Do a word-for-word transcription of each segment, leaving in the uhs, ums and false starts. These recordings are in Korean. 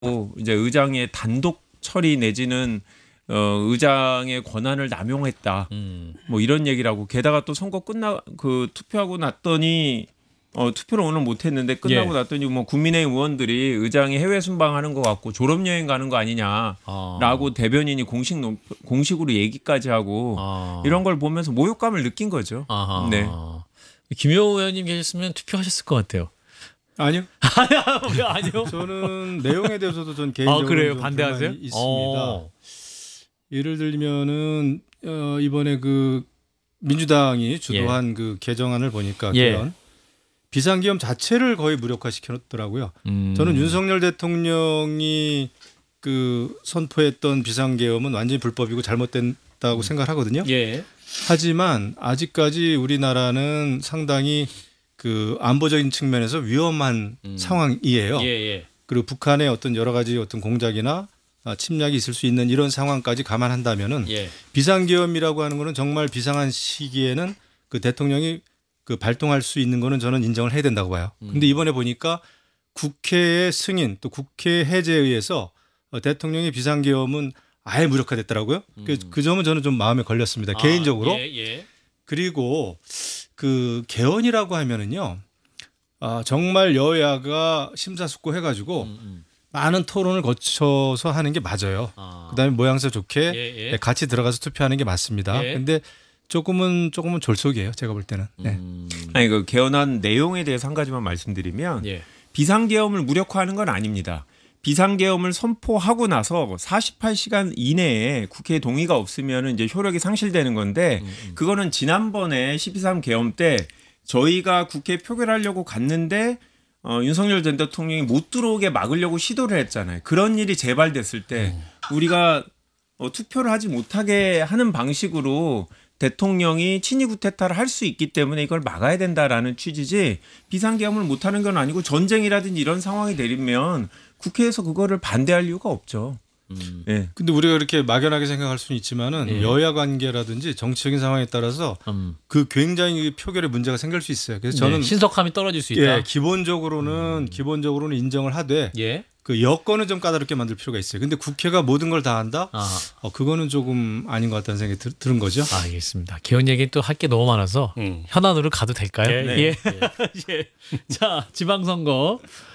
이제 의장의 단독 처리 내지는 어, 의장의 권한을 남용했다. 음. 뭐 이런 얘기라고. 게다가 또 선거 끝나 그 투표하고 났더니 어, 투표를 오늘 못했는데 끝나고 예. 났더니 뭐 국민의힘 의원들이 의장이 해외 순방하는 것 같고 졸업여행 가는 거 아니냐라고 아. 대변인이 공식 논- 공식으로 얘기까지 하고 아. 이런 걸 보면서 모욕감을 느낀 거죠. 아하. 네. 김효우 의원님 계셨으면 투표하셨을 것 같아요. 아니요. 왜 아니요? 저는 내용에 대해서도 전 개인적으로 아 그래요? 좀 반대하세요? 불만이 있습니다. 어. 예를 들면은 어, 이번에 그 민주당이 주도한 그 개정안을 보니까 예. 개헌 비상계엄 자체를 거의 무력화시켰더라고요. 음. 저는 윤석열 대통령이 그 선포했던 비상계엄은 완전히 불법이고 잘못됐다고 음. 생각하거든요. 예. 하지만 아직까지 우리나라는 상당히 그 안보적인 측면에서 위험한 음. 상황이에요. 예, 예. 그리고 북한의 어떤 여러 가지 어떤 공작이나 침략이 있을 수 있는 이런 상황까지 감안한다면은 예. 비상계엄이라고 하는 거는 정말 비상한 시기에는 그 대통령이 그 발동할 수 있는 거는 저는 인정을 해야 된다고 봐요. 음. 근데 이번에 보니까 국회의 승인 또 국회 해제에 의해서 대통령의 비상계엄은 아예 무력화됐더라고요. 음. 그, 그 점은 저는 좀 마음에 걸렸습니다. 아, 개인적으로. 예, 예. 그리고 그 개헌이라고 하면은요. 아, 정말 여야가 심사숙고해가지고 음, 음. 많은 토론을 거쳐서 하는 게 맞아요. 아. 그다음에 모양새 좋게 예, 예. 같이 들어가서 투표하는 게 맞습니다. 예. 근데 조금은 조금은 졸속이에요. 제가 볼 때는. 네. 음. 아니 그 개헌안 내용에 대해서 한 가지만 말씀드리면 예. 비상계엄을 무력화하는 건 아닙니다. 비상계엄을 선포하고 나서 사십팔 시간 이내에 국회 동의가 없으면 이제 효력이 상실되는 건데 음, 음. 그거는 지난번에 십이 삼 계엄 때 저희가 국회 표결하려고 갔는데 어, 윤석열 전 대통령이 못 들어오게 막으려고 시도를 했잖아요. 그런 일이 재발됐을 때 우리가 어, 투표를 하지 못하게 하는 방식으로 대통령이 친위 구태타를 할 수 있기 때문에 이걸 막아야 된다라는 취지지 비상계엄을 못하는 건 아니고 전쟁이라든지 이런 상황이 되면 국회에서 그거를 반대할 이유가 없죠. 음. 예. 근데 우리가 이렇게 막연하게 생각할 수는 있지만은 예. 여야 관계라든지 정치적인 상황에 따라서 음. 그 굉장히 표결에 문제가 생길 수 있어요. 그래서 저는 네, 신속함이 떨어질 수 있다. 예, 기본적으로는 기본적으로는 인정을 하되 예. 그 여건을 좀 까다롭게 만들 필요가 있어요. 근데 국회가 모든 걸 다 한다? 아. 어, 그거는 조금 아닌 것 같다는 생각이 들, 들은 거죠. 알겠습니다. 개헌 얘기 또 할 게 너무 많아서 음. 현안으로 가도 될까요? 네. 예. 예. 자, 지방선거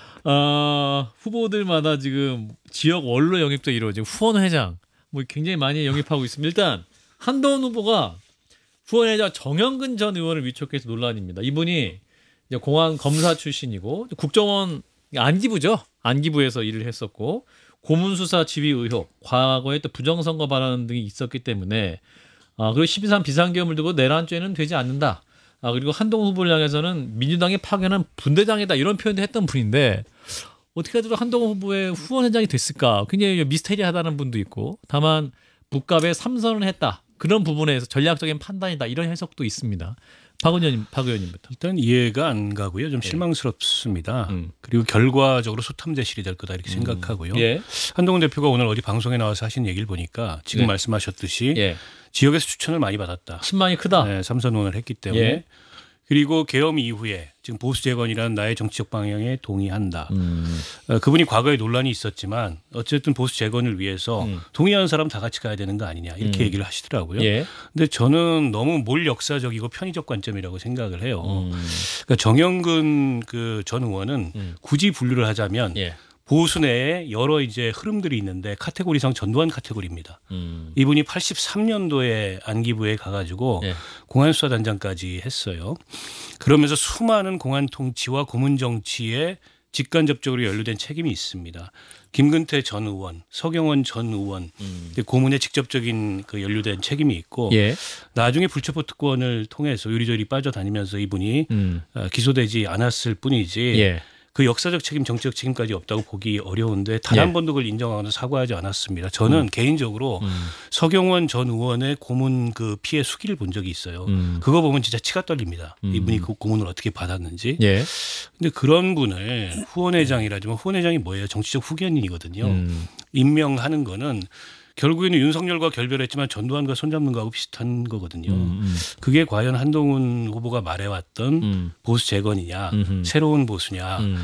어, 후보들마다 지금 지역 원로 영입도 이루어지고 후원회장 뭐 굉장히 많이 영입하고 있습니다. 일단 한동훈 후보가 후원회장 정영근 전 의원을 위촉해서 논란입니다. 이분이 이제 공안 검사 출신이고 국정원 안기부죠. 안기부에서 일을 했었고 고문수사 지휘 의혹, 과거에 또 부정선거 발언 등이 있었기 때문에 아, 그리고 십이 삼 비상계엄을 두고 내란죄는 되지 않는다. 아, 그리고 한동훈 후보를 향해서는 민주당이 파견한 분대장이다 이런 표현도 했던 분인데 어떻게 하더라도 한동훈 후보의 후원회장이 됐을까? 굉장히 미스테리하다는 분도 있고 다만 북갑에 삼선을 했다. 그런 부분에서 전략적인 판단이다 이런 해석도 있습니다. 박 의원님, 박 의원님부터. 일단 이해가 안 가고요. 좀 실망스럽습니다. 음. 그리고 결과적으로 소탐대실이 될 거다 이렇게 생각하고요. 예. 한동훈 대표가 오늘 어디 방송에 나와서 하신 얘기를 보니까 지금 네. 말씀하셨듯이 예. 지역에서 추천을 많이 받았다. 신망이 크다. 네, 삼선 의원을 했기 때문에. 예. 그리고 계엄 이후에 지금 보수 재건이라는 나의 정치적 방향에 동의한다. 음. 어, 그분이 과거에 논란이 있었지만 어쨌든 보수 재건을 위해서 음. 동의하는 사람 다 같이 가야 되는 거 아니냐 이렇게 음. 얘기를 하시더라고요. 예. 근데 저는 너무 몰 역사적이고 편의적 관점이라고 생각을 해요. 음. 그러니까 정영근 그 전 의원은 음. 굳이 분류를 하자면 예. 보수 내에 여러 이제 흐름들이 있는데 카테고리상 전두환 카테고리입니다. 음. 이분이 팔십삼 년도에 안기부에 가가지고 예. 공안수사단장까지 했어요. 그러면서 수많은 공안 통치와 고문 정치에 직간접적으로 연루된 책임이 있습니다. 김근태 전 의원, 서경원 전 의원 음. 고문에 직접적인 그 연루된 책임이 있고 예. 나중에 불체포 특권을 통해서 요리조리 빠져다니면서 이분이 음. 어, 기소되지 않았을 뿐이지 예. 그 역사적 책임, 정치적 책임까지 없다고 보기 어려운데 단 한 예. 번도 그걸 인정하거나 사과하지 않았습니다. 저는 음. 개인적으로 음. 서경원 전 의원의 고문 그 피해 수기를 본 적이 있어요. 음. 그거 보면 진짜 치가 떨립니다. 음. 이분이 그 고문을 어떻게 받았는지. 예. 근데 그런 분을 후원회장이라지만 후원회장이 뭐예요? 정치적 후견인이거든요. 음. 임명하는 거는 결국에는 윤석열과 결별했지만 전두환과 손잡는 거하고 비슷한 거거든요. 음. 음. 그게 과연 한동훈 후보가 말해왔던 음. 보수 재건이냐, 음흠. 새로운 보수냐. 음.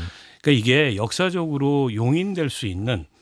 그러니까 이게 역사적으로 용인될 수 있는